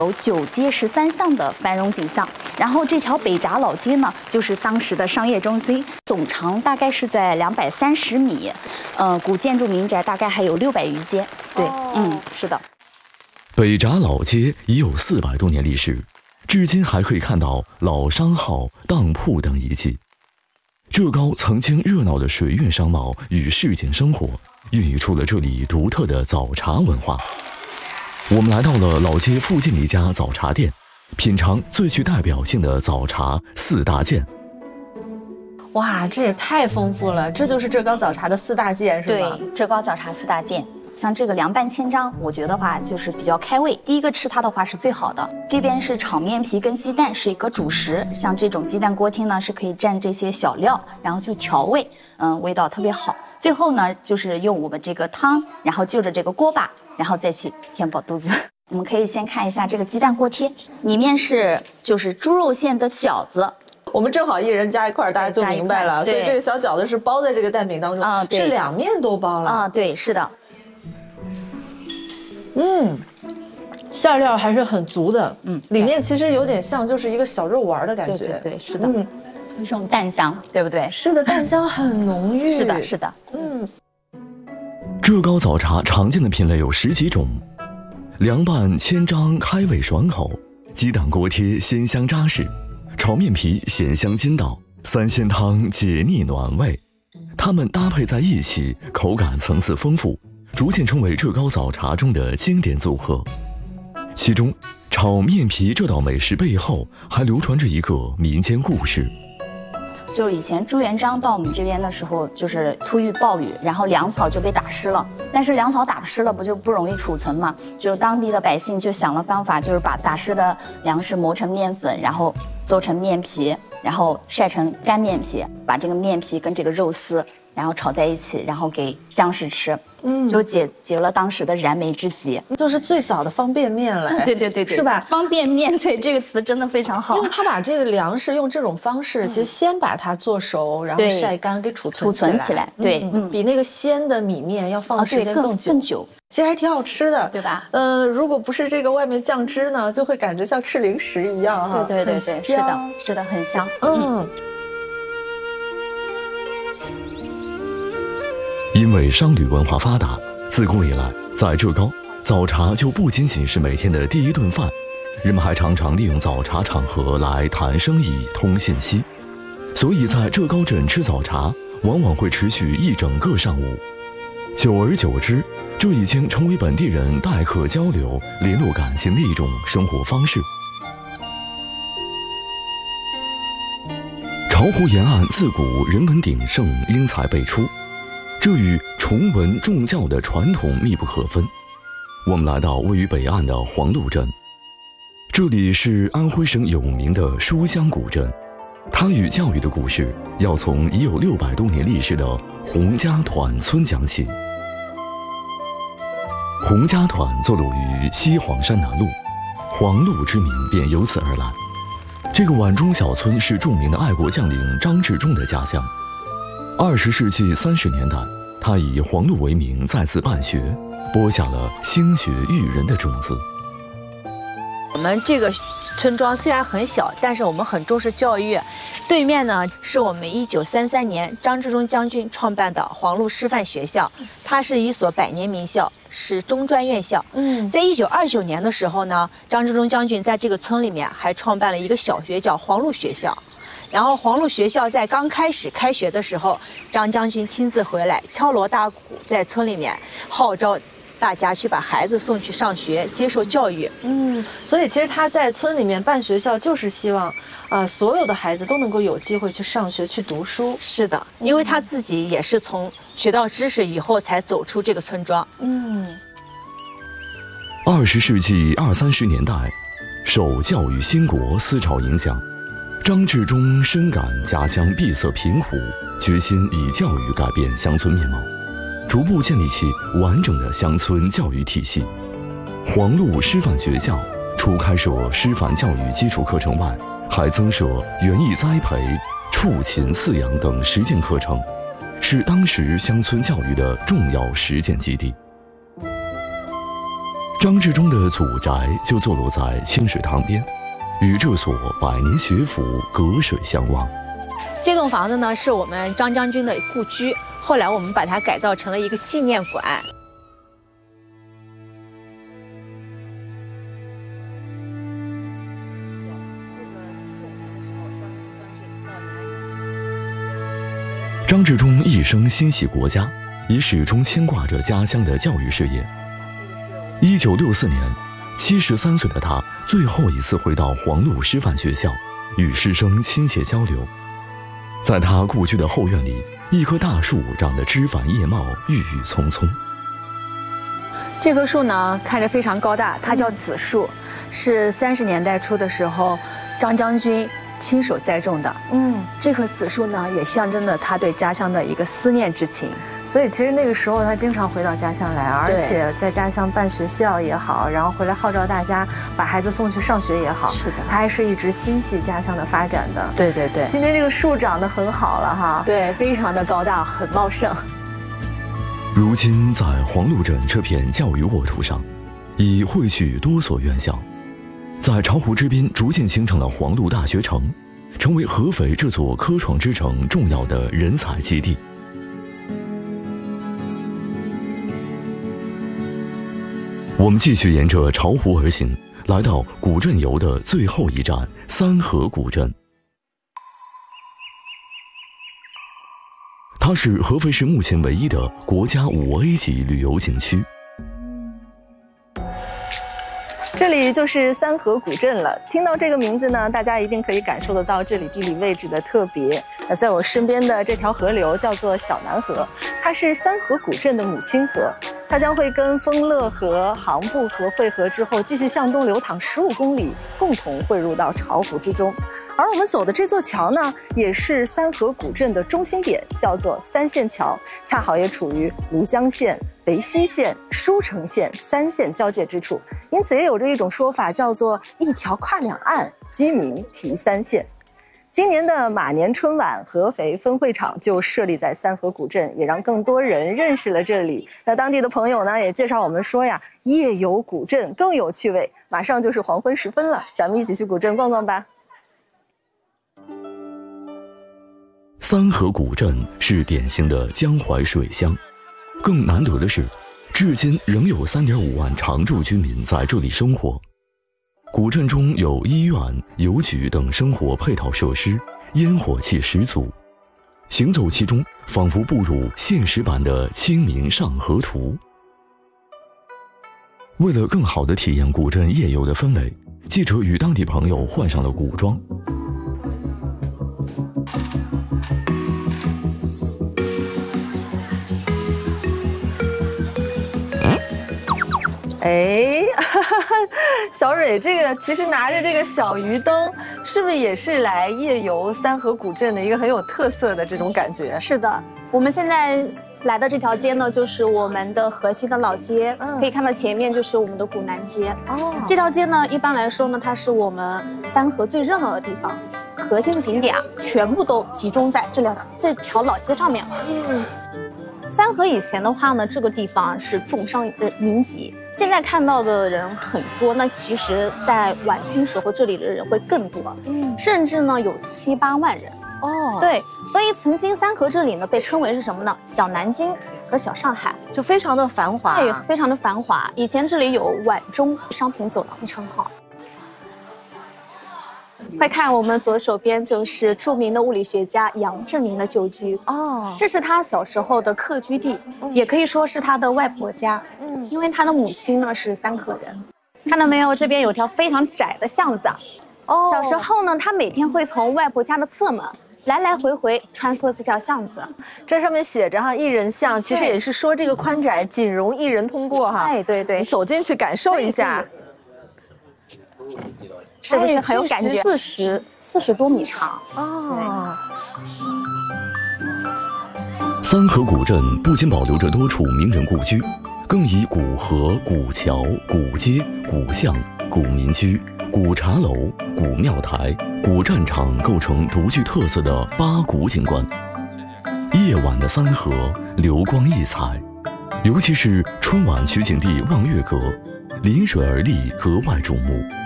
有9街13巷的繁荣景象。然后这条北闸老街呢，就是当时的商业中心，总长大概是在230米，古建筑民宅大概还有600余间。对，是的。 北闸老街已有400多年历史，至今还可以看到老商号、当铺等遗迹。浙高曾经热闹的水运商贸与市井生活，孕育出了这里独特的早茶文化。我们来到了老街附近的一家早茶店，品尝最具代表性的早茶4大件。 哇，这也太丰富了！这就是浙高早茶的4大件，是吧？ 对，浙高早茶4大件。像这个凉拌千张，我觉得话就是比较开胃。第一个吃它的话是最好的。这边是炒面皮跟鸡蛋是一个主食，像这种鸡蛋锅贴呢是可以蘸这些小料，然后就调味，味道特别好。最后呢就是用我们这个汤，然后就着这个锅巴，然后再去填饱肚子。我们可以先看一下这个鸡蛋锅贴，里面就是猪肉馅的饺子。 我们正好一人加一块，大家就明白了。所以这个小饺子是包在这个蛋饼当中，是2面都包了。 对，是的。 馅料还是很足的，里面其实有点像就是一个小肉丸的感觉。 对，是的，有这种蛋香，对不对？ 是的，蛋香很浓郁。 是的，是的， 浙高早茶常见的品类有10几种，凉拌千张开胃爽口，鸡蛋锅贴鲜香扎实，炒面皮咸香筋道，三鲜汤解腻暖胃，它们搭配在一起，口感层次丰富，逐渐成为浙高早茶中的经典组合。其中炒面皮这道美食背后还流传着一个民间故事。 就是以前朱元璋到我们这边的时候，就是突遇暴雨，然后粮草就被打湿了。但是粮草打湿了，不就不容易储存嘛？就是当地的百姓就想了方法，就是把打湿的粮食磨成面粉，然后做成面皮，然后晒成干面皮，把这个面皮跟这个肉丝，然后炒在一起，然后给将士吃。就解了当时的燃眉之急， 就是最早的方便面了。 对， 是吧？ 方便面，对这个词真的非常好。 因为他把这个粮食用这种方式，其实先把它做熟，然后晒干，给储存起来。 对， 比那个鲜的米面要放的时间更久。其实还挺好吃的， 对吧？ 如果不是这个外面酱汁呢，就会感觉像吃零食一样哈。 对，是的，很香。 因为商旅文化发达，自古以来，在浙高，早茶就不仅仅是每天的第一顿饭，人们还常常利用早茶场合来谈生意、通信息。所以在浙高镇吃早茶，往往会持续一整个上午。久而久之，这已经成为本地人待客交流、联络感情的一种生活方式。巢湖沿岸自古人文鼎盛，英才辈出，这与崇文重教的传统密不可分。我们来到位于北岸的黄鹿镇，这里是安徽省有名的书香古镇，它与教育的故事要从已有600多年历史的洪家团村讲起。洪家团坐落于西黄山南麓，黄鹿之名便由此而来。这个碗中小村是著名的爱国将领张治中的家乡。20世纪30年代，他以黄鹿为名再次办学，播下了兴学育人的种子。 我们这个村庄虽然很小，但是我们很重视教育。对面呢，是我们1933年张治中将军创办的黄鹿师范学校，它是一所100年名校，是中专院校。在1929年的时候呢，张治中将军在这个村里面还创办了一个小学，叫黄鹿学校。然后黄鹿学校在刚开始开学的时候，张将军亲自回来，敲锣打鼓，在村里面号召大家去把孩子送去上学，接受教育。 所以其实他在村里面办学校，就是希望，所有的孩子都能够有机会去上学、去读书。 是的，因为他自己也是从学到知识以后才走出这个村庄。 20世纪20、30年代，受教育兴国思潮影响，张治中深感家乡闭塞贫苦，决心以教育改变乡村面貌，逐步建立起完整的乡村教育体系。黄鹿师范学校除开设师范教育基础课程外，还增设园艺栽培、畜禽饲养等实践课程，是当时乡村教育的重要实践基地。 张治中的祖宅就坐落在清水塘边，与这所百年学府隔水相望。 这栋房子呢是我们张将军的故居，后来我们把它改造成了一个纪念馆。 张治中一生心系国家，也始终牵挂着家乡的教育事业。1964年，73岁的他最后一次回到黄鹿师范学校，与师生亲切交流。在他故居的后院里，一棵大树长得枝繁叶茂，郁郁葱葱。 这棵树呢，看着非常高大，它叫紫树，是30年代初的时候张将军亲手栽种的。这棵紫树呢，也象征着他对家乡的一个思念之情。 所以其实那个时候他经常回到家乡来，而且在家乡办学校也好，然后回来号召大家把孩子送去上学也好， 是的， 他还是一直心系家乡的发展的。 对对对， 今天这个树长得很好了哈， 对，非常的高大，很茂盛。 如今在黄鹿镇这片教育沃土上，已汇聚多所院校，在巢湖之滨逐渐形成了黄鹿大学城，成为合肥这座科创之城重要的人才基地。我们继续沿着巢湖而行，来到古镇游的最后一站三河古镇。它是合肥市目前唯一的国家5A 级旅游景区。 这里就是三河古镇了。听到这个名字呢，大家一定可以感受得到这里地理位置的特别。在我身边的这条河流叫做小南河，它是三河古镇的母亲河。它将会跟丰乐河、杭埠河汇合之后，继续向东流淌15公里，共同汇入到巢湖之中。而我们走的这座桥呢，也是三河古镇的中心点，叫做三线桥，恰好也处于庐江县、肥西县、舒城县3县交界之处，因此也有着一种说法，叫做一桥跨两岸，鸡鸣啼3县。今年的马年春晚，合肥分会场就设立在三河古镇，也让更多人认识了这里。那当地的朋友呢，也介绍我们说呀，夜游古镇更有趣味。马上就是黄昏时分了，咱们一起去古镇逛逛吧。 三河古镇是典型的江淮水乡，更难得的是，至今仍有3.5万常住居民在这里生活。古镇中有医院、邮局等生活配套设施，烟火气十足。行走其中，仿佛步入现实版的《清明上河图》。为了更好地体验古镇夜游的氛围，记者与当地朋友换上了古装。 哎，小蕊，这个其实拿着这个小鱼灯，是不是也是来夜游三河古镇的一个很有特色的这种感觉？ 是的，我们现在来的这条街呢，就是我们的核心的老街，可以看到前面就是我们的古南街。这条街呢，一般来说呢，它是我们三河最热闹的地方，核心的景点啊，全部都集中在这条老街上面了。三河以前的话呢，这个地方是重商民集，现在看到的人很多，那其实在晚清时候这里的人会更多，甚至呢有7、8万人。对，所以曾经三河这里呢被称为是什么呢？小南京和小上海， 就非常的繁华， 对，非常的繁华。以前这里有皖中商品走廊的称号。快看，我们左手边就是著名的物理学家杨振宁的旧居这是他小时候的客居地，也可以说是他的外婆家。因为他的母亲呢是三河人。看到没有，这边有条非常窄的巷子。小时候呢，他每天会从外婆家的侧门来来回回穿梭这条巷子。 这上面写着哈，一人巷，其实也是说这个宽窄仅容一人通过哈。 哎，对对， 你走进去感受一下。 是不是很有感觉？40多米长三河古镇不仅保留着多处名人故居，更以古河、古桥、古街、古巷、古民居、古茶楼、古庙台、古战场构成独具特色的八古景观。夜晚的三河流光溢彩，尤其是春晚取景地望月阁， 临水而立，格外瞩目。